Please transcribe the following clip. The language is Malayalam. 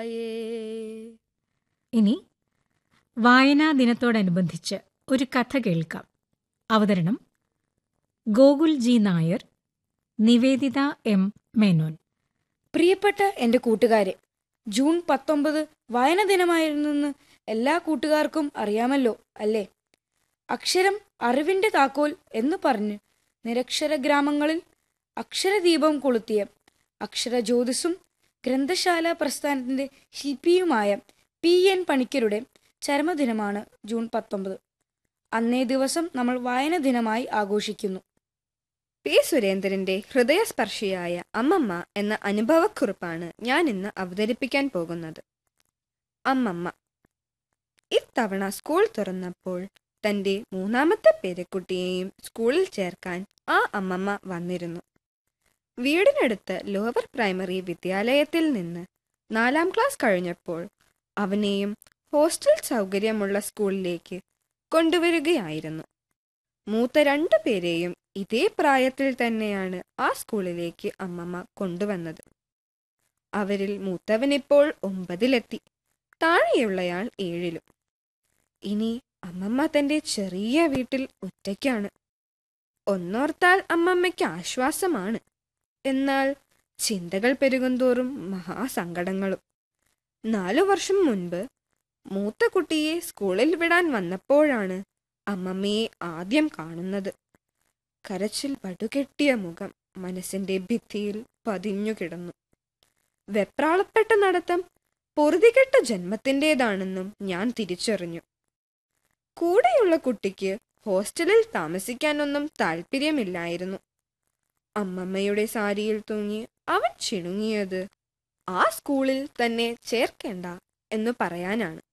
ഇനി വായനാ ദിനത്തോടനുബന്ധിച്ച് ഒരു കഥ കേൾക്കാം. അവതരണം ഗോകുൽ ജി നായർ, നിവേദിത എം മേനോൻ. പ്രിയപ്പെട്ട എൻ്റെ കൂട്ടുകാരെ, ജൂൺ 19 വായനാ ദിനമായിരുന്നെന്ന് എല്ലാ കൂട്ടുകാർക്കും അറിയാമല്ലോ അല്ലേ? അക്ഷരം അറിവിൻ്റെ താക്കോൽ എന്ന് പറഞ്ഞ് നിരക്ഷര ഗ്രാമങ്ങളിൽ അക്ഷരദീപം കൊളുത്തിയ അക്ഷരജ്യോതിസും ഗ്രന്ഥശാല പ്രസ്ഥാനത്തിൻ്റെ ശില്പിയുമായ PN പണിക്കരുടെ ചരമദിനമാണ് ജൂൺ 19. അന്നേ ദിവസം നമ്മൾ വായന ദിനമായി ആഘോഷിക്കുന്നു. പി. സുരേന്ദ്രന്റെ ഹൃദയസ്പർശിയായ അമ്മമ്മ എന്ന അനുഭവക്കുറിപ്പാണ് ഞാൻ ഇന്ന് അവതരിപ്പിക്കാൻ പോകുന്നത്. അമ്മമ്മ. ഇത്തവണ സ്കൂൾ തുറന്നപ്പോൾ തൻ്റെ 3ാമത്തെ പേരക്കുട്ടിയെയും സ്കൂളിൽ ചേർക്കാൻ ആ അമ്മമ്മ വന്നിരുന്നു. വീടിനടുത്ത് ലോവർ പ്രൈമറി വിദ്യാലയത്തിൽ നിന്ന് 4ാം ക്ലാസ് കഴിഞ്ഞപ്പോൾ അവനെയും ഹോസ്റ്റൽ സൗകര്യമുള്ള സ്കൂളിലേക്ക് കൊണ്ടുവരികയായിരുന്നു. മൂത്ത 2 പേരെയും ഇതേ പ്രായത്തിൽ തന്നെയാണ് ആ സ്കൂളിലേക്ക് അമ്മമ്മ കൊണ്ടുവന്നത്. അവരിൽ മൂത്തവനിപ്പോൾ 9-ലെത്തി, താഴെയുള്ളയാൾ 7-ലും. ഇനി അമ്മമ്മ തൻ്റെ ചെറിയ വീട്ടിൽ ഒറ്റയ്ക്കാണ്. ഒന്നോർത്താൽ അമ്മമ്മയ്ക്ക് ആശ്വാസമാണ്. എന്നാൽ ചിന്തകൾ പെരുകുന്തോറും മഹാസങ്കടങ്ങളും. 4 വർഷം മുൻപ് മൂത്ത കുട്ടിയെ സ്കൂളിൽ വിടാൻ വന്നപ്പോഴാണ് അമ്മമ്മയെ ആദ്യം കാണുന്നത്. കരച്ചിൽ പടുകെട്ടിയ മുഖം മനസ്സിന്റെ ഭിത്തിയിൽ പതിഞ്ഞു കിടന്നു. വെപ്രാളപ്പെട്ട നടത്തം പൊറുതികെട്ട ജന്മത്തിൻ്റെതാണെന്നും ഞാൻ തിരിച്ചറിഞ്ഞു. കൂടെയുള്ള കുട്ടിക്ക് ഹോസ്റ്റലിൽ താമസിക്കാനൊന്നും താല്പര്യമില്ലായിരുന്നു. അമ്മമ്മയുടെ സാരിയിൽ തൂങ്ങി അവൻ ചിണുങ്ങിയത് ആ സ്കൂളിൽ തന്നെ ചേർക്കേണ്ട എന്ന് പറയാനാണ്.